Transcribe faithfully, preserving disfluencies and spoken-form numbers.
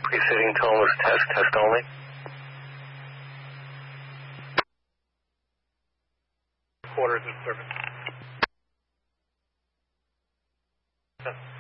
Preceding tone was test, test only. Quarters in service. Test.